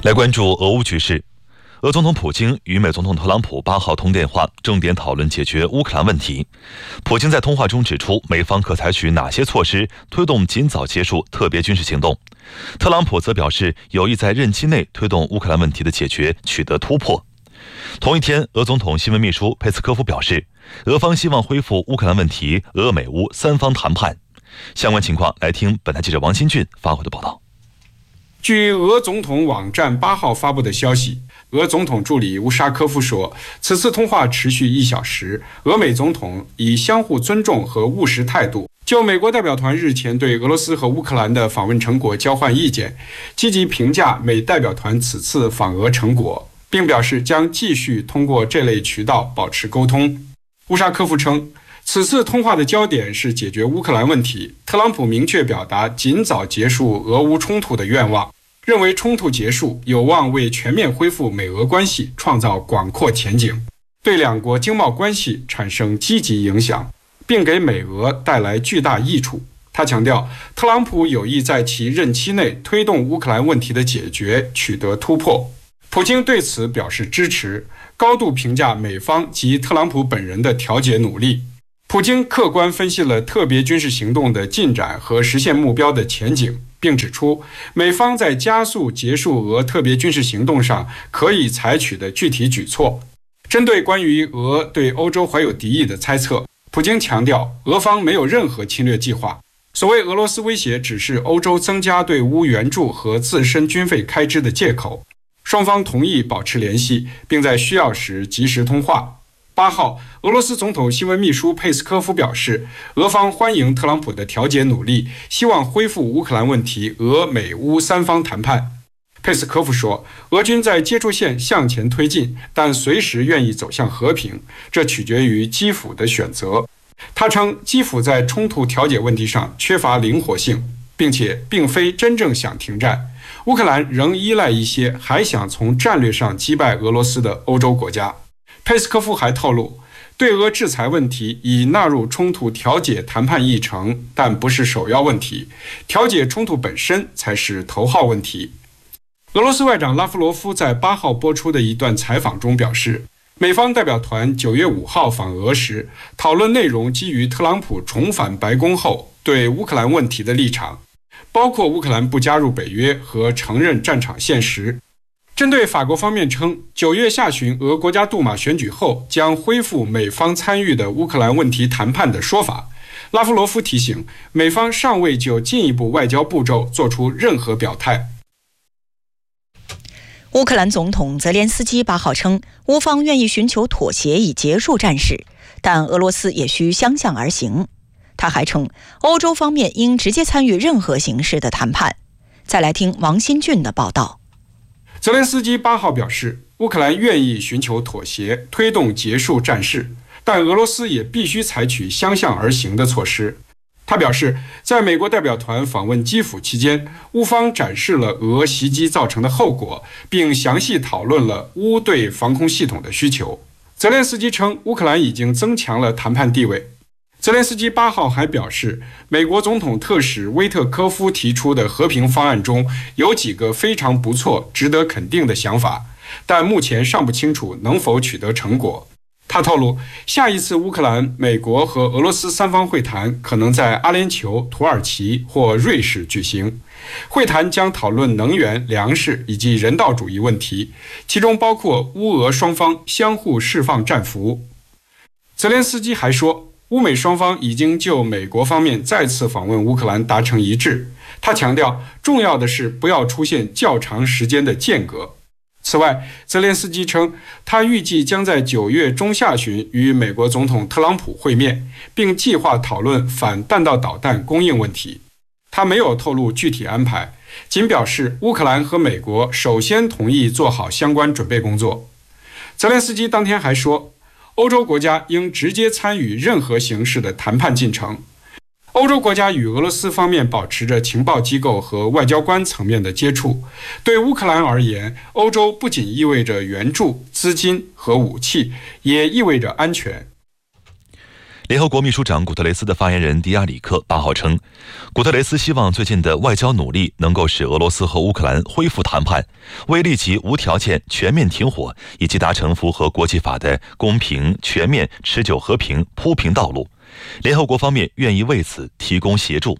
来关注俄乌局势。俄总统普京与美总统特朗普8号通电话，重点讨论解决乌克兰问题。普京在通话中指出，美方可采取哪些措施推动尽早结束特别军事行动。特朗普则表示，有意在任期内推动乌克兰问题的解决取得突破。同一天，俄总统新闻秘书佩斯科夫表示，俄方希望恢复乌克兰问题俄美乌三方谈判。相关情况，来听本台记者王新俊发回的报道。 据俄总统网站8号发布的消息，俄总统助理乌沙科夫说，此次通话持续1小时，俄美总统以相互尊重和务实态度，就美国代表团日前对俄罗斯和乌克兰的访问成果交换意见，积极评价美代表团此次访俄成果，并表示将继续通过这类渠道保持沟通。乌沙科夫称，此次通话的焦点是解决乌克兰问题，特朗普明确表达尽早结束俄乌冲突的愿望，认为冲突结束有望为全面恢复美俄关系创造广阔前景，对两国经贸关系产生积极影响，并给美俄带来巨大益处。他强调，特朗普有意在其任期内推动乌克兰问题的解决取得突破。普京对此表示支持，高度评价美方及特朗普本人的调解努力。普京客观分析了特别军事行动的进展和实现目标的前景，并指出美方在加速结束俄特别军事行动上可以采取的具体举措。针对关于俄对欧洲怀有敌意的猜测，普京强调俄方没有任何侵略计划，所谓俄罗斯威胁只是欧洲增加对乌援助和自身军费开支的借口。双方同意保持联系，并在需要时及时通话。8号，俄罗斯总统新闻秘书佩斯科夫表示，俄方欢迎特朗普的调解努力，希望恢复乌克兰问题俄美乌三方谈判。佩斯科夫说，俄军在接触线向前推进，但随时愿意走向和平，这取决于基辅的选择。他称，基辅在冲突调解问题上缺乏灵活性，并且并非真正想停战。乌克兰仍依赖一些还想从战略上击败俄罗斯的欧洲国家。佩斯科夫还透露，对俄制裁问题已纳入冲突调解谈判议程，但不是首要问题，调解冲突本身才是头号问题。俄罗斯外长拉夫罗夫在8号播出的一段采访中表示，美方代表团9月5号访俄时，讨论内容基于特朗普重返白宫后对乌克兰问题的立场，包括乌克兰不加入北约和承认战场现实。针对法国方面称9月下旬俄国家杜马选举后将恢复美方参与的乌克兰问题谈判的说法，拉夫罗夫提醒，美方尚未就进一步外交步骤做出任何表态。 乌克兰总统泽连斯基8号称，乌方愿意寻求妥协以结束战事，但俄罗斯也需相向而行。他还称，欧洲方面应直接参与任何形式的谈判。再来听王新俊的报道。 泽连斯基8号表示，乌克兰愿意寻求妥协，推动结束战事，但俄罗斯也必须采取相向而行的措施。他表示，在美国代表团访问基辅期间，乌方展示了俄袭击造成的后果，并详细讨论了乌对防空系统的需求。泽连斯基称，乌克兰已经增强了谈判地位。泽连斯基8号还表示，美国总统特使威特科夫提出的和平方案中有几个非常不错、值得肯定的想法，但目前尚不清楚能否取得成果。他透露，下一次乌克兰、美国和俄罗斯三方会谈可能在阿联酋、土耳其或瑞士举行。会谈将讨论能源、粮食以及人道主义问题，其中包括乌俄双方相互释放战俘。泽连斯基还说，乌美双方已经就美国方面再次访问乌克兰达成一致。他强调，重要的是不要出现较长时间的间隔。此外，泽连斯基称，他预计将在9月中下旬与美国总统特朗普会面，并计划讨论反弹道导弹供应问题。他没有透露具体安排，仅表示乌克兰和美国首先同意做好相关准备工作。泽连斯基当天还说，欧洲国家应直接参与任何形式的谈判进程。欧洲国家与俄罗斯方面保持着情报机构和外交官层面的接触。对乌克兰而言，欧洲不仅意味着援助、资金和武器，也意味着安全。 联合国秘书长古特雷斯的发言人迪亚里克8号称，古特雷斯希望最近的外交努力能够使俄罗斯和乌克兰恢复谈判，为立即无条件全面停火以及达成符合国际法的公平、全面、持久和平铺平道路。联合国方面愿意为此提供协助。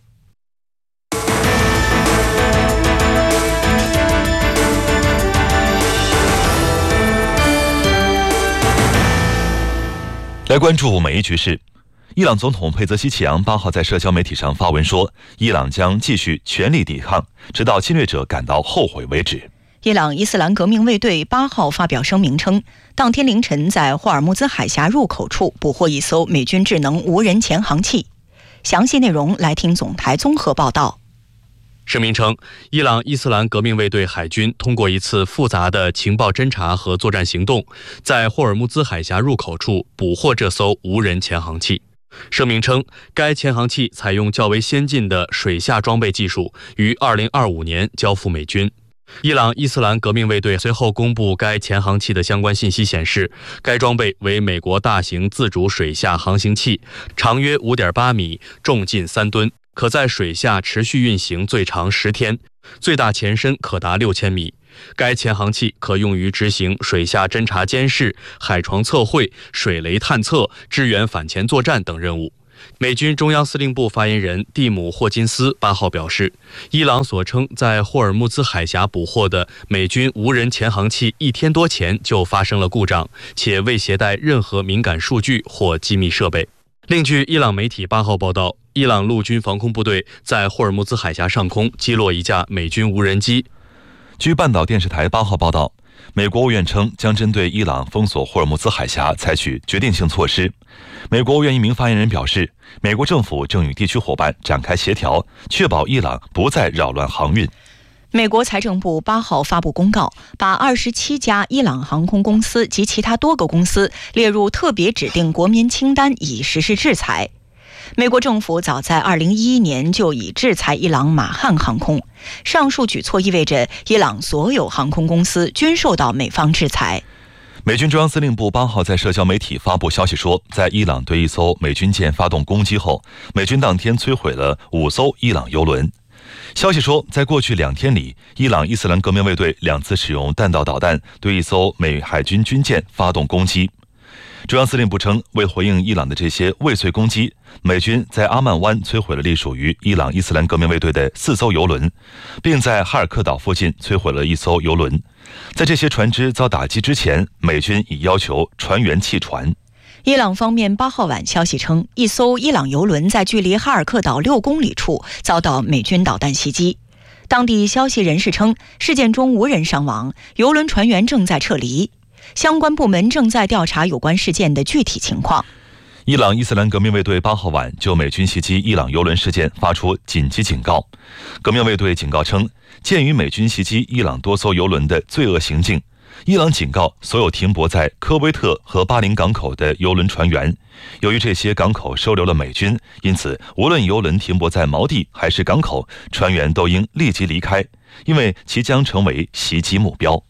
来关注美伊局势。伊朗总统佩泽希奇扬8号在社交媒体上发文说，伊朗将继续全力抵抗，直到侵略者感到后悔为止。 伊朗伊斯兰革命卫队8号发表声明称，当天凌晨在霍尔木兹海峡入口处捕获一艘美军智能无人潜航器。详细内容来听总台综合报道。 声明称，伊朗伊斯兰革命卫队海军通过一次复杂的情报侦察和作战行动，在霍尔木兹海峡入口处捕获这艘无人潜航器。声明称，该潜航器采用较为先进的水下装备技术，于2025年交付美军。伊朗伊斯兰革命卫队随后公布该潜航器的相关信息显示，该装备为美国大型自主水下航行器，长约5.8米，重近3吨。可在水下持续运行最长10天，最大前深可达6000米。该潜航器可用于执行水下侦察监视、海床测绘、水雷探测、支援反潜作战等任务。美军中央司令部发言人蒂姆·霍金斯8号表示，伊朗所称在霍尔木兹海峡捕获的美军无人潜航器1天多前就发生了故障，且未携带任何敏感数据或机密设备。另据伊朗媒体8号报道，伊朗陆军防空部队在霍尔木兹海峡上空击落一架美军无人机。 据半岛电视台8号报道，美国务院称将针对伊朗封锁霍尔木兹海峡采取决定性措施。美国务院一名发言人表示，美国政府正与地区伙伴展开协调，确保伊朗不再扰乱航运。 美国财政部8号发布公告，把27家伊朗航空公司及其他多个公司列入特别指定国民清单，以实施制裁。美国政府早在2011年就已制裁伊朗马汉航空，上述举措意味着伊朗所有航空公司均受到美方制裁。 美军中央司令部8号在社交媒体发布消息说，在伊朗对一艘美军舰发动攻击后，美军当天摧毁了5艘伊朗油轮。消息说，在过去2天里，伊朗伊斯兰革命卫队2次使用弹道导弹对一艘美海军军舰发动攻击。中央司令部称，为回应伊朗的这些未遂攻击，美军在阿曼湾摧毁了隶属于伊朗伊斯兰革命卫队的4艘油轮，并在哈尔克岛附近摧毁了1艘油轮。在这些船只遭打击之前，美军已要求船员弃船。 伊朗方面8号晚消息称，一艘伊朗油轮在距离哈尔克岛6公里处遭到美军导弹袭击。当地消息人士称，事件中无人伤亡，油轮船员正在撤离。相关部门正在调查有关事件的具体情况。 伊朗伊斯兰革命卫队8号晚就美军袭击伊朗油轮事件发出紧急警告。革命卫队警告称，鉴于美军袭击伊朗多艘油轮的罪恶行径，伊朗警告所有停泊在科威特和巴林港口的油轮船员，由于这些港口收留了美军，因此无论油轮停泊在锚地还是港口，船员都应立即离开，因为其将成为袭击目标。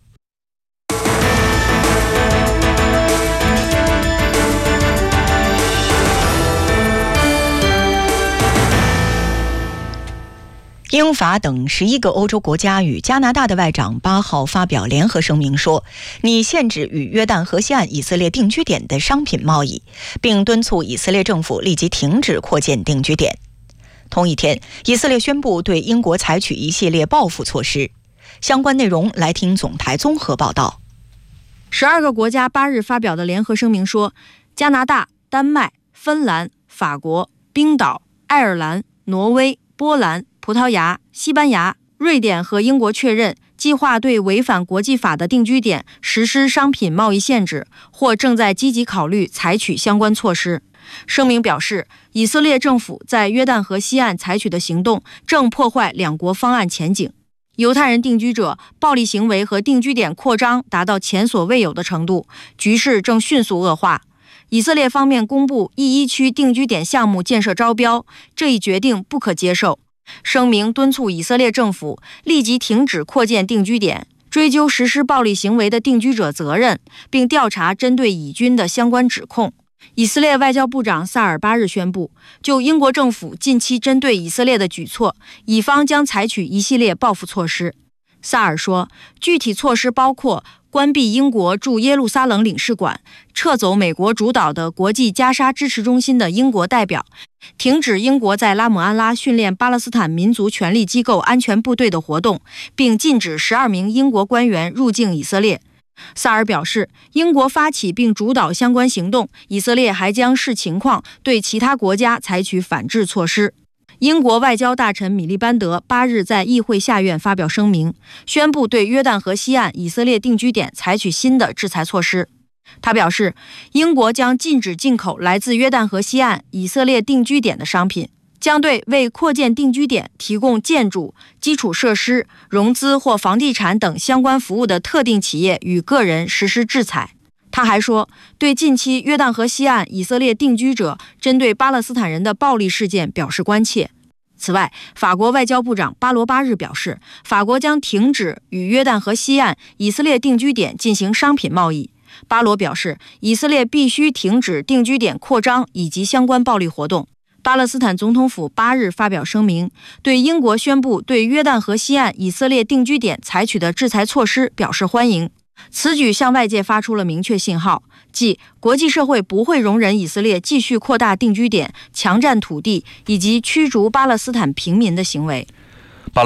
英法等11个欧洲国家与加拿大的外长8号发表联合声明说，拟限制与约旦河西岸以色列定居点的商品贸易，并敦促以色列政府立即停止扩建定居点。同一天，以色列宣布对英国采取一系列报复措施。相关内容来听总台综合报道。 12个国家8日发表的联合声明说，加拿大、丹麦、芬兰、法国、冰岛、爱尔兰、挪威、波兰、葡萄牙、西班牙、瑞典和英国确认计划对违反国际法的定居点实施商品贸易限制，或正在积极考虑采取相关措施。声明表示，以色列政府在约旦河西岸采取的行动正破坏两国方案前景。犹太人定居者暴力行为和定居点扩张达到前所未有的程度，局势正迅速恶化。以色列方面公布E1区定居点项目建设招标，这一决定不可接受。声明敦促以色列政府立即停止扩建定居点，追究实施暴力行为的定居者责任，并调查针对以军的相关指控。 以色列外交部长萨尔8日宣布，就英国政府近期针对以色列的举措，以方将采取一系列报复措施。萨尔说，具体措施包括关闭英国驻耶路撒冷领事馆，撤走美国主导的国际加沙支持中心的英国代表，停止英国在拉姆安拉训练巴勒斯坦民族权力机构安全部队的活动，并禁止12名英国官员入境以色列。萨尔表示，英国发起并主导相关行动，以色列还将视情况对其他国家采取反制措施。英国外交大臣米利班德8日在议会下院发表声明，宣布对约旦河西岸以色列定居点采取新的制裁措施。他表示，英国将禁止进口来自约旦河西岸以色列定居点的商品，将对为扩建定居点提供建筑、基础设施、融资或房地产等相关服务的特定企业与个人实施制裁。他还说，对近期约旦河西岸以色列定居者针对巴勒斯坦人的暴力事件表示关切。此外，法国外交部长巴罗8日表示，法国将停止与约旦河西岸以色列定居点进行商品贸易。巴罗表示，以色列必须停止定居点扩张以及相关暴力活动。巴勒斯坦总统府8日发表声明，对英国宣布对约旦河西岸以色列定居点采取的制裁措施表示欢迎。此举向外界发出了明确信号，即国际社会不会容忍以色列继续扩大定居点、强占土地以及驱逐巴勒斯坦平民的行为。